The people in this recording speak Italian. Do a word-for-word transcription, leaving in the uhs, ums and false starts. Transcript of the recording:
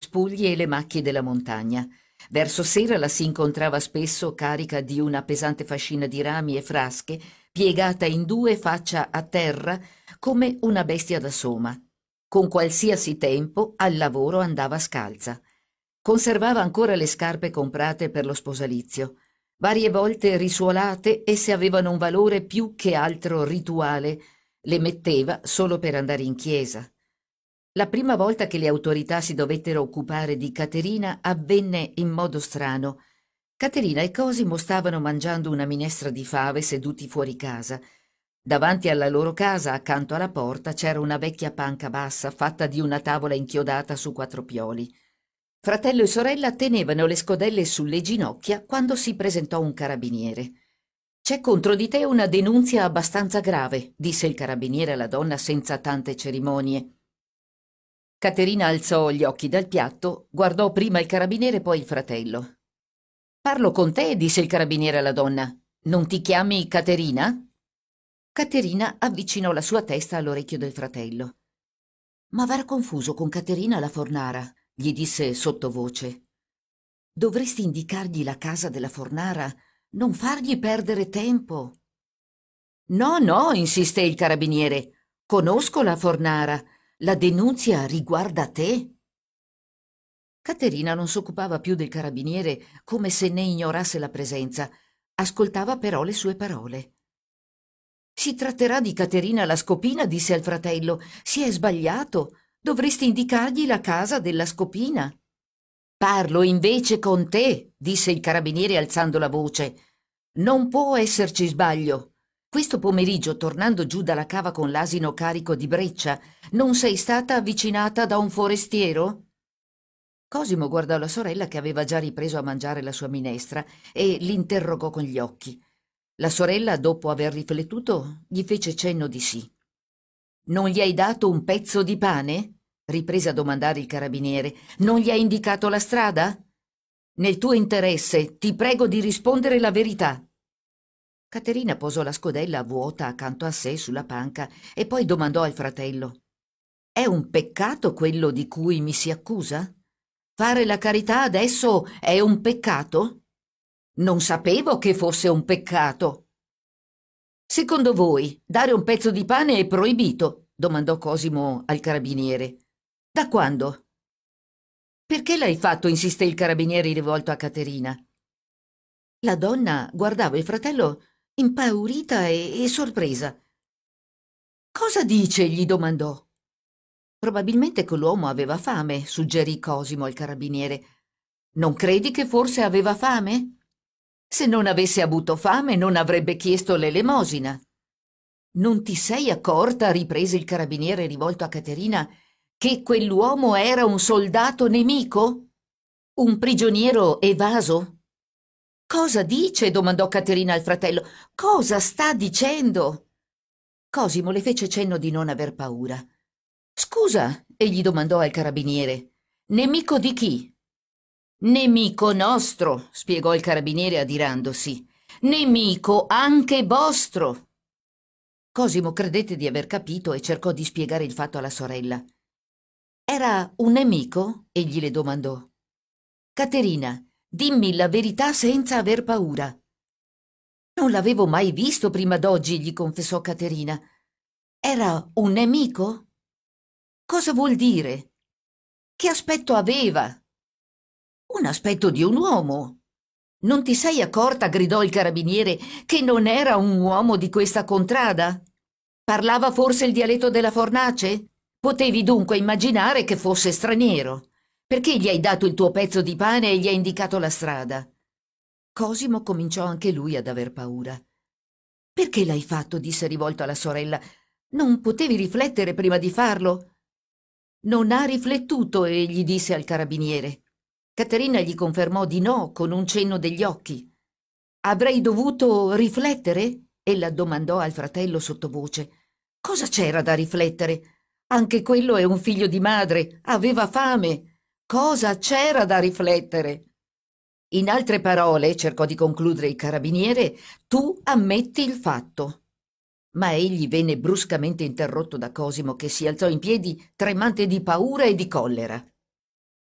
cespugli e le macchie della montagna. Verso sera la si incontrava spesso carica di una pesante fascina di rami e frasche, piegata in due faccia a terra come una bestia da soma. Con qualsiasi tempo al lavoro andava scalza. Conservava ancora le scarpe comprate per lo sposalizio. Varie volte risuolate, esse avevano un valore più che altro rituale. Le metteva solo per andare in chiesa. La prima volta che le autorità si dovettero occupare di Caterina avvenne in modo strano. Caterina e Cosimo stavano mangiando una minestra di fave seduti fuori casa. Davanti alla loro casa, accanto alla porta, c'era una vecchia panca bassa fatta di una tavola inchiodata su quattro pioli. Fratello e sorella tenevano le scodelle sulle ginocchia quando si presentò un carabiniere. «C'è contro di te una denunzia abbastanza grave», disse il carabiniere alla donna senza tante cerimonie. Caterina alzò gli occhi dal piatto, guardò prima il carabiniere poi il fratello. «Parlo con te», disse il carabiniere alla donna. «Non ti chiami Caterina?» Caterina avvicinò la sua testa all'orecchio del fratello. «Ma avrà confuso con Caterina la Fornara», gli disse sottovoce. «Dovresti indicargli la casa della Fornara, non fargli perdere tempo». «No, no», insisté il carabiniere. «Conosco la Fornara. La denunzia riguarda te». Caterina non s'occupava più del carabiniere come se ne ignorasse la presenza, ascoltava però le sue parole. «Si tratterà di Caterina la Scopina», disse al fratello. «Si è sbagliato. Dovresti indicargli la casa della Scopina». «Parlo invece con te», disse il carabiniere alzando la voce. «Non può esserci sbaglio. Questo pomeriggio, tornando giù dalla cava con l'asino carico di breccia, non sei stata avvicinata da un forestiero?» Cosimo guardò la sorella che aveva già ripreso a mangiare la sua minestra e l'interrogò con gli occhi. La sorella, dopo aver riflettuto, gli fece cenno di sì. «Non gli hai dato un pezzo di pane?» riprese a domandare il carabiniere. «Non gli hai indicato la strada? Nel tuo interesse ti prego di rispondere la verità». Caterina posò la scodella vuota accanto a sé sulla panca e poi domandò al fratello: «È un peccato quello di cui mi si accusa? Fare la carità adesso è un peccato? Non sapevo che fosse un peccato». «Secondo voi dare un pezzo di pane è proibito?» domandò Cosimo al carabiniere. «Da quando?» «Perché l'hai fatto?» insisté il carabiniere rivolto a Caterina. La donna guardava il fratello impaurita e, e sorpresa. «Cosa dice?» gli domandò. «Probabilmente quell'uomo aveva fame», suggerì Cosimo al carabiniere. «Non credi che forse aveva fame? Se non avesse avuto fame non avrebbe chiesto l'elemosina». «Non ti sei accorta», riprese il carabiniere rivolto a Caterina, «che quell'uomo era un soldato nemico? Un prigioniero evaso?» «Cosa dice?» domandò Caterina al fratello. «Cosa sta dicendo?» Cosimo le fece cenno di non aver paura. «Scusa», egli domandò al carabiniere, «nemico di chi?» «Nemico nostro», spiegò il carabiniere adirandosi. «Nemico anche vostro». Cosimo credette di aver capito e cercò di spiegare il fatto alla sorella. «Era un nemico?» egli le domandò. «Caterina, dimmi la verità senza aver paura». «Non l'avevo mai visto prima d'oggi», gli confessò Caterina. «Era un nemico? Cosa vuol dire? Che aspetto aveva?» «Un aspetto di un uomo». «Non ti sei accorta», gridò il carabiniere, «che non era un uomo di questa contrada? Parlava forse il dialetto della fornace? Potevi dunque immaginare che fosse straniero. Perché gli hai dato il tuo pezzo di pane e gli hai indicato la strada?» Cosimo cominciò anche lui ad aver paura. «Perché l'hai fatto?» disse rivolto alla sorella. «Non potevi riflettere prima di farlo?» «Non ha riflettuto», egli disse al carabiniere. Caterina gli confermò di no con un cenno degli occhi. «Avrei dovuto riflettere?» ella domandò al fratello sottovoce. «Cosa c'era da riflettere? Anche quello è un figlio di madre, aveva fame. Cosa c'era da riflettere?» «In altre parole», cercò di concludere il carabiniere, «tu ammetti il fatto». Ma egli venne bruscamente interrotto da Cosimo che si alzò in piedi tremante di paura e di collera.